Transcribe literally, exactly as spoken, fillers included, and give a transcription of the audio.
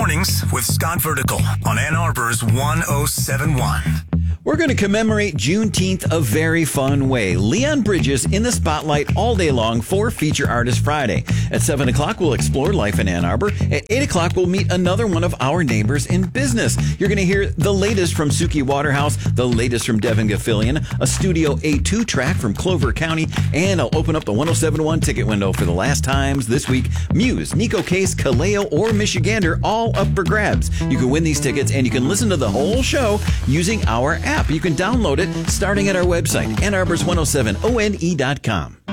Mornings with Scott Vertical on Ann Arbor's one oh seven point one. We're going to commemorate Juneteenth a very fun way. Leon Bridges in the spotlight all day long for Feature Artist Friday. At seven o'clock, we'll explore life in Ann Arbor. At eight o'clock, we'll meet another one of our neighbors in business. You're going to hear the latest from Suki Waterhouse, the latest from Devin Gaffilian, a Studio A two track from Clover County, and I'll open up the one oh seven point one ticket window for the last times this week. Muse, Nico Case, Kaleo, or Michigander, all up for grabs. You can win these tickets, and you can listen to the whole show using our app. You can download it starting at our website, Ann Arbor's one oh seven O N E dot com.